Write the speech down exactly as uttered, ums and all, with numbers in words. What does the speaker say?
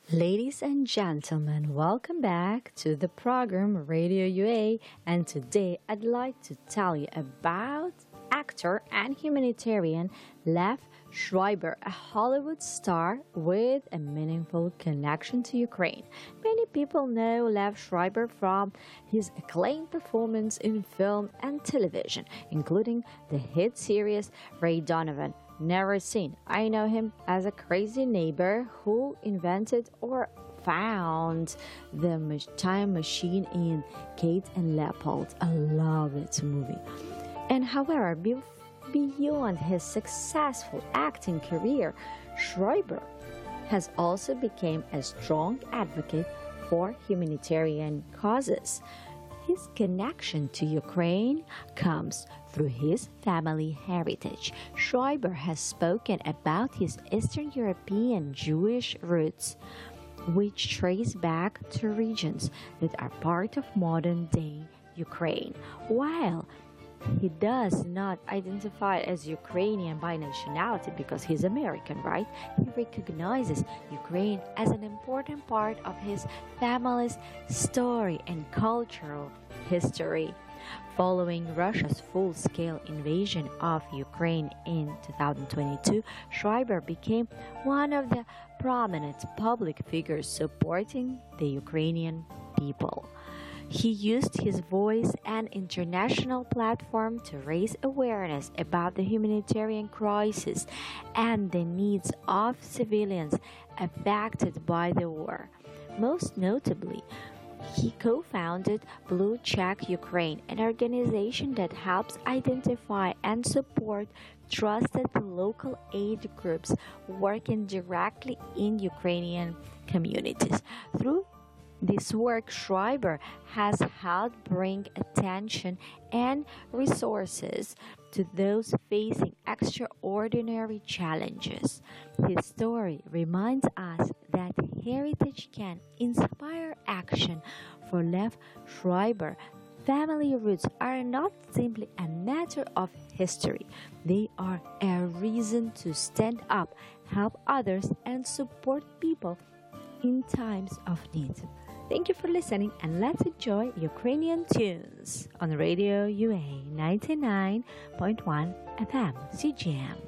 Ladies and gentlemen, welcome back to the program Radio U A, and today I'd like to tell you about actor and humanitarian Lev Schreiber, a Hollywood star with a meaningful connection to Ukraine. Many people know Lev Schreiber from his acclaimed performance in film and television, including the hit series Ray Donovan. Never seen. I know him as a crazy neighbor who invented or found the time machine in Kate and Leopold. I love it movie. And however, be beyond his successful acting career, Schreiber has also become a strong advocate for humanitarian causes. His connection to Ukraine comes through his family heritage. Schreiber has spoken about his Eastern European Jewish roots, which trace back to regions that are part of modern-day Ukraine. While he does not identify as Ukrainian by nationality because he's American, right? He recognizes Ukraine as an important part of his family's story and cultural history. Following Russia's full-scale invasion of Ukraine in two thousand twenty-two, Schreiber became one of the prominent public figures supporting the Ukrainian people. He used his voice and international platform to raise awareness about the humanitarian crisis and the needs of civilians affected by the war. Most notably, he co-founded Blue Check Ukraine, an organization that helps identify and support trusted local aid groups working directly in Ukrainian communities. Through this work, Schreiber has helped bring attention and resources to those facing extraordinary challenges. His story reminds us that heritage can inspire action. For Lev Schreiber, family roots are not simply a matter of history. They are a reason to stand up, help others, and support people in times of need. Thank you for listening, and let's enjoy Ukrainian tunes on Radio U A ninety-nine point one F M C G M.